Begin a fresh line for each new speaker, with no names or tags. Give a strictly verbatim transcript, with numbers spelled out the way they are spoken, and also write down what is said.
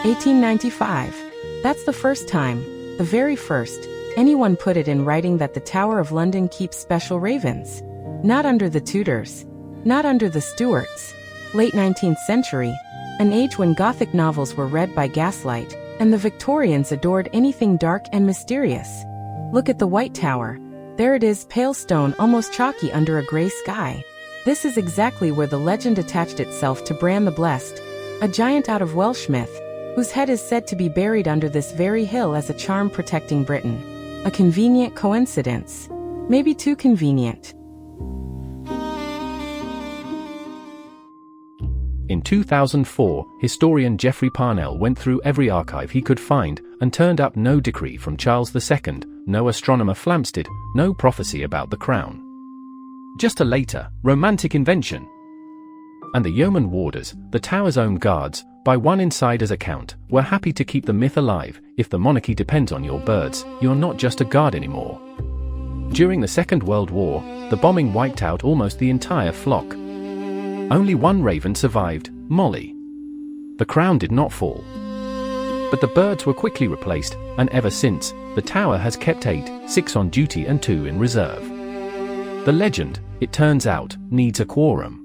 eighteen ninety-five. That's the first time, the very first, anyone put it in writing that the Tower of London keeps special ravens. Not under the Tudors. Not under the Stuarts. Late nineteenth century, an age when Gothic novels were read by gaslight, and the Victorians adored anything dark and mysterious. Look at the White Tower. There it is, pale stone, almost chalky under a grey sky. This is exactly where the legend attached itself to Bran the Blessed, a giant out of Welsh myth, whose head is said to be buried under this very hill as a charm protecting Britain. A convenient coincidence. Maybe too convenient.
In two thousand four, historian Geoffrey Parnell went through every archive he could find and turned up no decree from Charles the Second, no astronomer Flamsteed, no prophecy about the crown. Just a later, romantic invention. And the yeoman warders, the tower's own guards, by one insider's account, were happy to keep the myth alive. If the monarchy depends on your birds, you're not just a guard anymore. During the Second World War, the bombing wiped out almost the entire flock. Only one raven survived, Molly. The crown did not fall. But the birds were quickly replaced, and ever since, the tower has kept eight, six on duty and two in reserve. The legend, it turns out, needs a quorum.